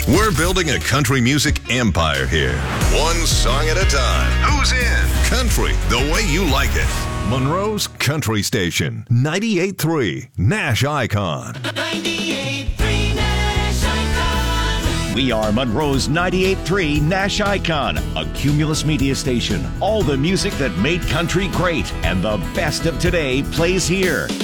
We're building a country music empire here. One song at a time. Who's in? Country, the way you like it. Monroe's Country Station. 98.3 Nash Icon. 98.3 Nash Icon. We are Monroe's 98.3 Nash Icon, a Cumulus media station. All the music that made country great and the best of today plays here.